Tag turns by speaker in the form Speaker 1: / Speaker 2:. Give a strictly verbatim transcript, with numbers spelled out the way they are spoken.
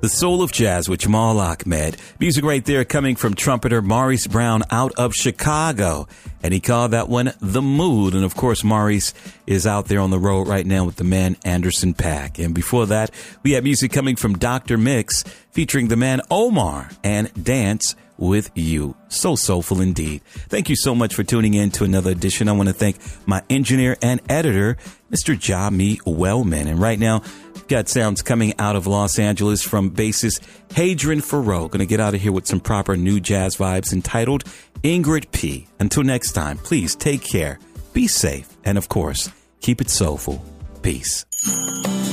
Speaker 1: The Soul of Jazz with Jamal Ahmed. Music right there coming from trumpeter Maurice Brown out of Chicago. And he called that one The Mood. And of course, Maurice is out there on the road right now with the man Anderson .Paak. And before that, we had music coming from Doctor Mix featuring the man Omar and Dance with You. So soulful indeed. Thank you so much for tuning in to another edition. I want to thank my engineer and editor, Mister Jami Wellman. And right now, we've got sounds coming out of Los Angeles from bassist Hadrian Farrow. Going to get out of here with some proper new jazz vibes entitled Ingrid P. Until next time, please take care, be safe, and of course, keep it soulful. Peace.